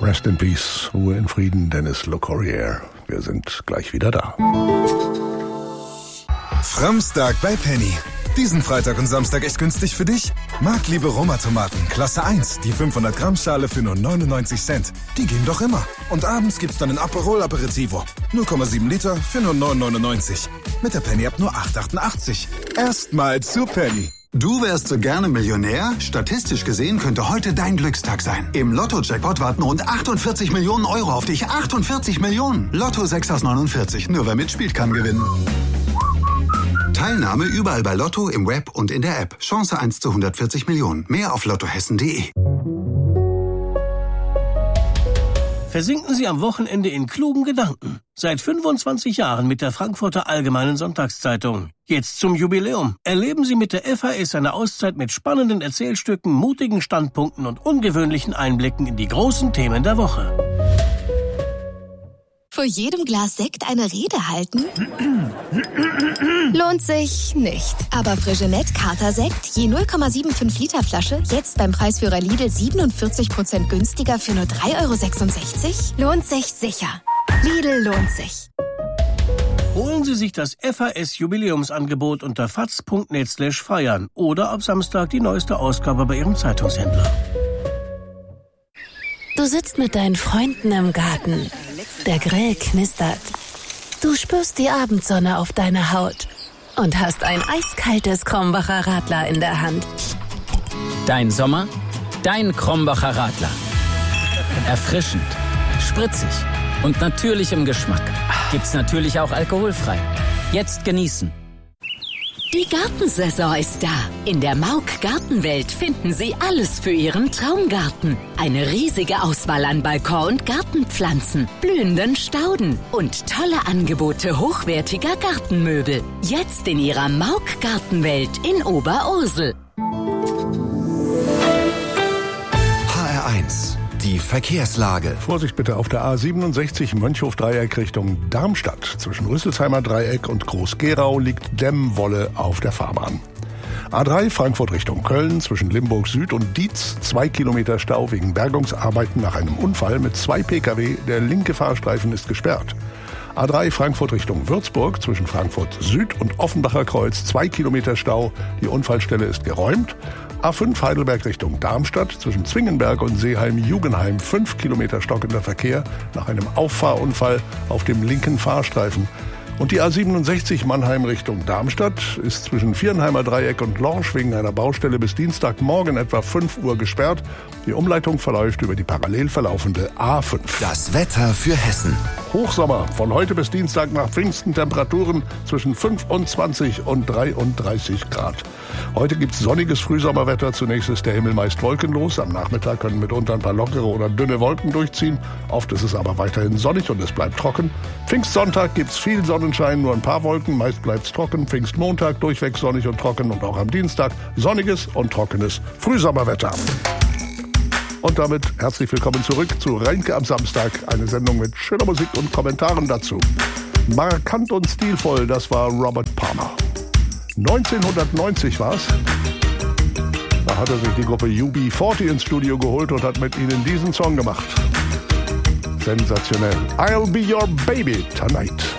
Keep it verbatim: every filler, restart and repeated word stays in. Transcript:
Rest in Peace, Ruhe in Frieden, Dennis LeCourrier. Wir sind gleich wieder da. Framstag bei Penny. Diesen Freitag und Samstag echt günstig für dich? Marktliebe Roma-Tomaten, Klasse eins, die fünfhundert Gramm Schale für nur neunundneunzig Cent. Die gehen doch immer. Und abends gibt's dann ein Aperol Aperitivo. null Komma sieben Liter für nur neun neunundneunzig. Mit der Penny-App nur acht achtundachtzig. Erstmal zu Penny. Du wärst so gerne Millionär? Statistisch gesehen könnte heute dein Glückstag sein. Im Lotto-Jackpot warten rund achtundvierzig Millionen Euro auf dich. achtundvierzig Millionen! Lotto sechs aus neunundvierzig. Nur wer mitspielt, kann gewinnen. Teilnahme überall bei Lotto, im Web und in der App. Chance eins zu hundertvierzig Millionen. Mehr auf lottohessen punkt de. Versinken Sie am Wochenende in klugen Gedanken. Seit fünfundzwanzig Jahren mit der Frankfurter Allgemeinen Sonntagszeitung. Jetzt zum Jubiläum. Erleben Sie mit der F A S eine Auszeit mit spannenden Erzählstücken, mutigen Standpunkten und ungewöhnlichen Einblicken in die großen Themen der Woche. Vor jedem Glas Sekt eine Rede halten? Lohnt sich nicht. Aber Frigenet Kater Sekt, je null Komma fünfundsiebzig Liter Flasche, jetzt beim Preisführer Lidl siebenundvierzig Prozent günstiger für nur drei Euro sechsundsechzig? Lohnt sich sicher. Lidl lohnt sich. Holen Sie sich das F A S-Jubiläumsangebot unter faz punkt net slash feiern oder ab Samstag die neueste Ausgabe bei Ihrem Zeitungshändler. Du sitzt mit deinen Freunden im Garten. Der Grill knistert. Du spürst die Abendsonne auf deiner Haut und hast ein eiskaltes Krombacher Radler in der Hand. Dein Sommer, dein Krombacher Radler. Erfrischend, spritzig und natürlich im Geschmack. Gibt's natürlich auch alkoholfrei. Jetzt genießen. Die Gartensaison ist da. In der Mauk Gartenwelt finden Sie alles für Ihren Traumgarten. Eine riesige Auswahl an Balkon- und Gartenpflanzen, blühenden Stauden und tolle Angebote hochwertiger Gartenmöbel. Jetzt in Ihrer Mauk Gartenwelt in Oberursel. H R eins. Die Verkehrslage. Vorsicht bitte auf der A siebenundsechzig Mönchhof-Dreieck Richtung Darmstadt. Zwischen Rüsselsheimer Dreieck und Groß-Gerau liegt Dämmwolle auf der Fahrbahn. A drei Frankfurt Richtung Köln zwischen Limburg Süd und Dietz. Zwei Kilometer Stau wegen Bergungsarbeiten nach einem Unfall mit zwei Pkw. Der linke Fahrstreifen ist gesperrt. A drei Frankfurt Richtung Würzburg zwischen Frankfurt Süd und Offenbacher Kreuz. Zwei Kilometer Stau. Die Unfallstelle ist geräumt. A fünf Heidelberg Richtung Darmstadt zwischen Zwingenberg und Seeheim-Jugenheim. Fünf Kilometer stockender Verkehr nach einem Auffahrunfall auf dem linken Fahrstreifen. Und die A siebenundsechzig Mannheim Richtung Darmstadt ist zwischen Vierenheimer Dreieck und Lorsch wegen einer Baustelle bis Dienstagmorgen etwa fünf Uhr gesperrt. Die Umleitung verläuft über die parallel verlaufende A fünf. Das Wetter für Hessen. Hochsommer, von heute bis Dienstag nach Pfingsten Temperaturen zwischen fünfundzwanzig und dreiunddreißig Grad. Heute gibt's sonniges Frühsommerwetter. Zunächst ist der Himmel meist wolkenlos. Am Nachmittag können mitunter ein paar lockere oder dünne Wolken durchziehen. Oft ist es aber weiterhin sonnig und es bleibt trocken. Pfingstsonntag gibt's viel Sonnenschein, nur ein paar Wolken. Meist bleibt's trocken. Pfingstmontag durchweg sonnig und trocken. Und auch am Dienstag sonniges und trockenes Frühsommerwetter. Und damit herzlich willkommen zurück zu Reinke am Samstag. Eine Sendung mit schöner Musik und Kommentaren dazu. Markant und stilvoll, das war Robert Palmer. neunzehnhundertneunzig war's. Da hat er sich die Gruppe U B vierzig ins Studio geholt und hat mit ihnen diesen Song gemacht. Sensationell. I'll be your baby tonight.